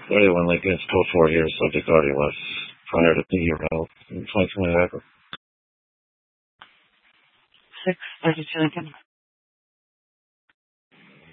31 Lincoln, it's code 4 here, subject already was prior to the year out in 2020. 632 Lincoln.